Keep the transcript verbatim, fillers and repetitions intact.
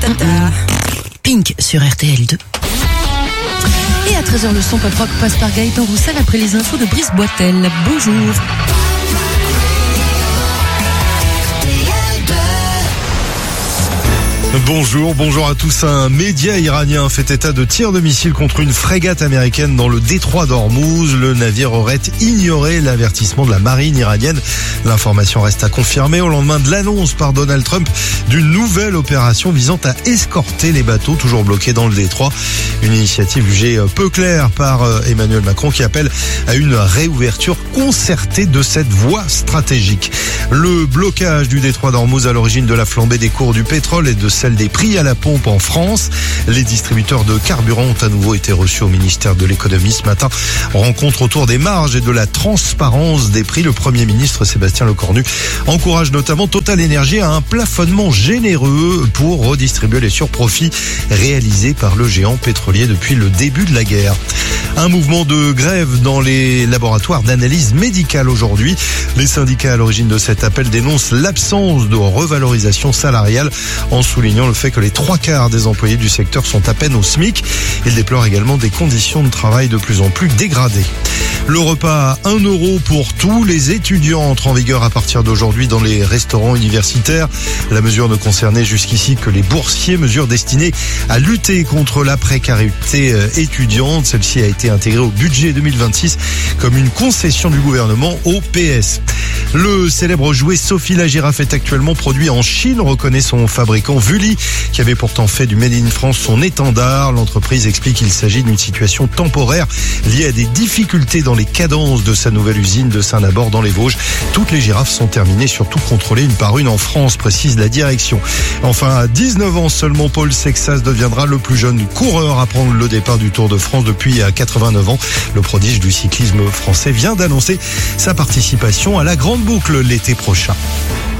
Pink sur R T L deux. Et à treize heures, le son pop rock passe par Gaëtan Roussel après les infos de Brice Boitel. Bonjour. Bonjour, bonjour à tous. Un média iranien fait état de tirs de missiles contre une frégate américaine dans le détroit d'Ormuz. Le navire aurait ignoré l'avertissement de la marine iranienne. L'information reste à confirmer au lendemain de l'annonce par Donald Trump d'une nouvelle opération visant à escorter les bateaux toujours bloqués dans le détroit. Une initiative jugée peu claire par Emmanuel Macron qui appelle à une réouverture concertée de cette voie stratégique. Le blocage du détroit d'Ormuz à l'origine de la flambée des cours du pétrole et de celle des prix à la pompe en France. Les distributeurs de carburant ont à nouveau été reçus au ministère de l'économie ce matin. Rencontre autour des marges et de la transparence des prix. Le Premier ministre Sébastien Lecornu encourage notamment Total Énergie à un plafonnement généreux pour redistribuer les surprofits réalisés par le géant pétrolier depuis le début de la guerre. Un mouvement de grève dans les laboratoires d'analyse médicale aujourd'hui. Les syndicats à l'origine de cet appel dénoncent l'absence de revalorisation salariale en soulignant le fait que les trois quarts des employés du secteur sont à peine au SMIC. Ils déplorent également des conditions de travail de plus en plus dégradées. Le repas à un euro pour tous les étudiants entre en vigueur à partir d'aujourd'hui dans les restaurants universitaires. La mesure ne concernait jusqu'ici que les boursiers, mesure destinée à lutter contre la précarité étudiante. Celle-ci a été intégrée au budget deux mille vingt-six comme une concession du gouvernement au P S. Le célèbre jouet Sophie la girafe est actuellement produit en Chine, reconnaît son fabricant Vully, qui avait pourtant fait du Made in France son étendard. L'entreprise explique qu'il s'agit d'une situation temporaire liée à des difficultés dans les cadences de sa nouvelle usine de Saint-Nabord dans les Vosges. Toutes les girafes sont terminées, surtout contrôlées une par une en France, précise la direction. Enfin, à dix-neuf ans seulement, Paul Sexas deviendra le plus jeune coureur à prendre le départ du Tour de France depuis quatre-vingt-neuf ans. Le prodige du cyclisme français vient d'annoncer sa participation à la Grande Boucle l'été prochain.